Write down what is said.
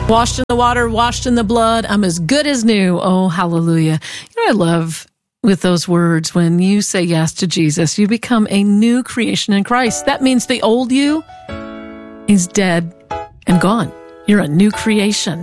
Washed in the water, washed in the blood. I'm as good as new. Oh, hallelujah. You know what I love with those words? When you say yes to Jesus, you become a new creation in Christ. That means the old you is dead and gone. You're a new creation.